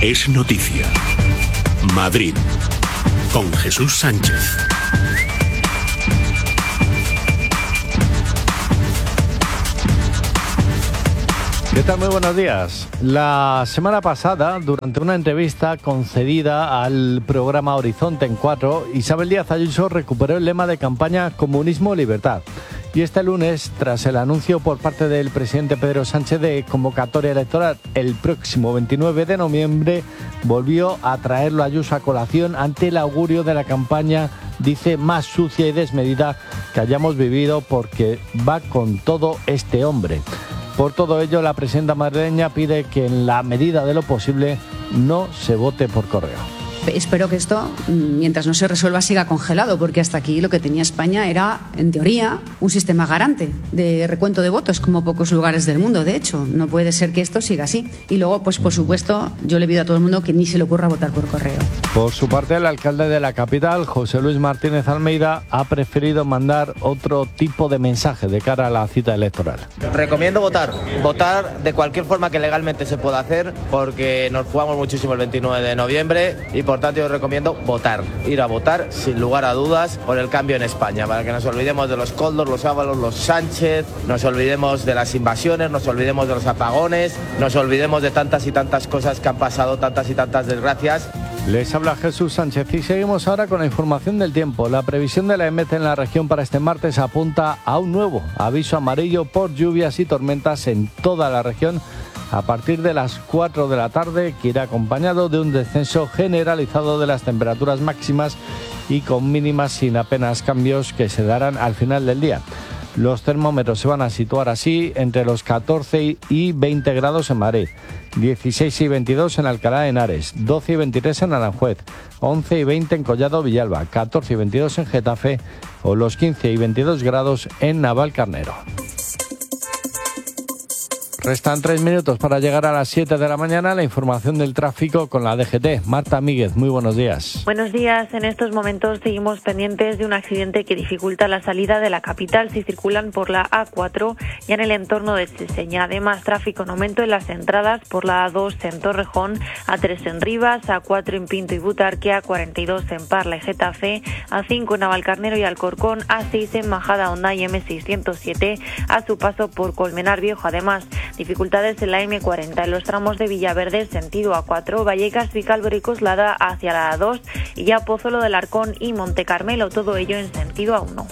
Es noticia. Madrid, con Jesús Sánchez. ¿Qué tal? Muy buenos días. La semana pasada, durante una entrevista concedida al programa Horizonte en 4, Isabel Díaz Ayuso recuperó el lema de campaña Comunismo Libertad. Y este lunes, tras el anuncio por parte del presidente Pedro Sánchez de convocatoria electoral el próximo 29 de noviembre, volvió a traerlo Ayuso a colación ante el augurio de la campaña, dice, más sucia y desmedida que hayamos vivido, porque va con todo este hombre. Por todo ello, la presidenta madrileña pide que en la medida de lo posible no se vote por correo. Espero que esto, mientras no se resuelva, siga congelado, porque hasta aquí lo que tenía España era, en teoría, un sistema garante de recuento de votos, como pocos lugares del mundo. De hecho, no puede ser que esto siga así. Y luego, pues por supuesto, yo le pido a todo el mundo que ni se le ocurra votar por correo. Por su parte, el alcalde de la capital, José Luis Martínez Almeida, ha preferido mandar otro tipo de mensaje de cara a la cita electoral. Recomiendo votar de cualquier forma que legalmente se pueda hacer, porque nos jugamos muchísimo el 29 de noviembre y por tanto yo recomiendo votar, ir a votar sin lugar a dudas por el cambio en España, para que nos olvidemos de los Koldos, los Ábalos, los Sánchez, nos olvidemos de las invasiones, nos olvidemos de los apagones, nos olvidemos de tantas y tantas cosas que han pasado, tantas y tantas desgracias. Les habla Jesús Sánchez y seguimos ahora con la información del tiempo. La previsión de la EMET en la región para este martes apunta a un nuevo aviso amarillo por lluvias y tormentas en toda la región a partir de las 4 de la tarde, que irá acompañado de un descenso generalizado de las temperaturas máximas y con mínimas sin apenas cambios que se darán al final del día. Los termómetros se van a situar así entre los 14 y 20 grados en Madrid, 16 y 22 en Alcalá de Henares, 12 y 23 en Aranjuez, 11 y 20 en Collado Villalba, 14 y 22 en Getafe o los 15 y 22 grados en Navalcarnero. Restan 3 minutos para llegar a las 7 de la mañana. La información del tráfico con la DGT. Marta Míguez, muy buenos días. Buenos días. En estos momentos seguimos pendientes de un accidente que dificulta la salida de la capital si circulan por la A4 y en el entorno de Seseña. Además, tráfico en aumento en las entradas por la A2 en Torrejón, A3 en Rivas, A4 en Pinto y Butarque, A42 en Parla y Getafe, A5 en Navalcarnero y Alcorcón, A6 en Majada Honda y M607 a su paso por Colmenar Viejo. Además, dificultades en la M40 en los tramos de Villaverde sentido A4, Vallecas, Vicálvaro y Coslada hacia la A2 y ya Pozuelo del Arcón y Monte Carmelo, todo ello en sentido A1.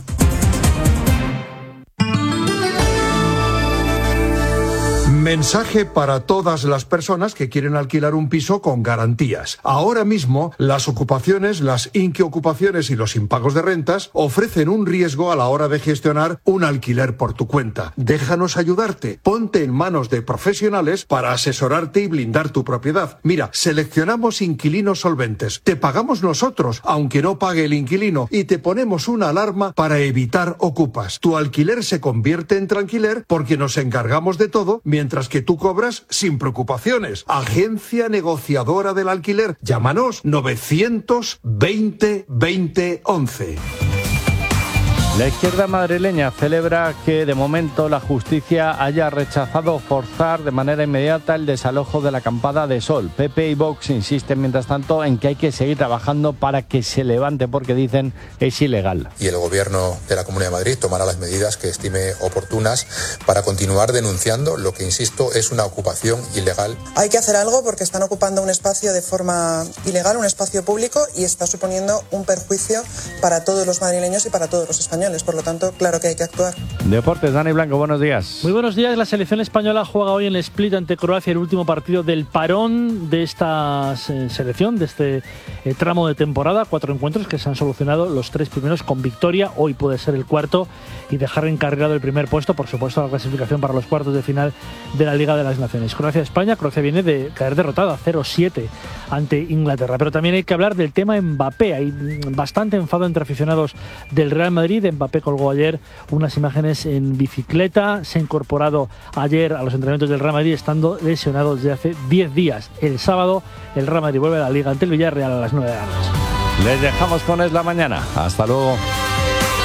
Mensaje para todas las personas que quieren alquilar un piso con garantías. Ahora mismo, las ocupaciones, las inquiocupaciones y los impagos de rentas ofrecen un riesgo a la hora de gestionar un alquiler por tu cuenta. Déjanos ayudarte. Ponte en manos de profesionales para asesorarte y blindar tu propiedad. Mira, seleccionamos inquilinos solventes. Te pagamos nosotros, aunque no pague el inquilino, y te ponemos una alarma para evitar ocupas. Tu alquiler se convierte en tranquiler porque nos encargamos de todo, mientras que tú cobras sin preocupaciones. Agencia negociadora del alquiler. Llámanos 920 20 11. La izquierda madrileña celebra que de momento la justicia haya rechazado forzar de manera inmediata el desalojo de la acampada de Sol. PP y Vox insisten mientras tanto en que hay que seguir trabajando para que se levante porque dicen es ilegal. Y el gobierno de la Comunidad de Madrid tomará las medidas que estime oportunas para continuar denunciando lo que, insisto, es una ocupación ilegal. Hay que hacer algo porque están ocupando un espacio de forma ilegal, un espacio público, y está suponiendo un perjuicio para todos los madrileños y para todos los españoles. Por lo tanto, claro que hay que actuar. Deportes, Dani Blanco, buenos días. Muy buenos días. La selección española juega hoy en el Split ante Croacia, el último partido del parón de esta selección, de este tramo de temporada. 4 encuentros que se han solucionado los 3 primeros con victoria. Hoy puede ser el cuarto y dejar encarrilado el primer puesto, por supuesto, la clasificación para los cuartos de final de la Liga de las Naciones. Croacia-España. Croacia viene de caer derrotada 0-7 ante Inglaterra. Pero también hay que hablar del tema Mbappé. Hay bastante enfado entre aficionados del Real Madrid. Mbappé colgó ayer unas imágenes en bicicleta. Se ha incorporado ayer a los entrenamientos del Real Madrid estando lesionado desde hace 10 días. El sábado el Real Madrid vuelve a la Liga ante el Villarreal a las 9 de la noche. Les dejamos con Es la Mañana. Hasta luego.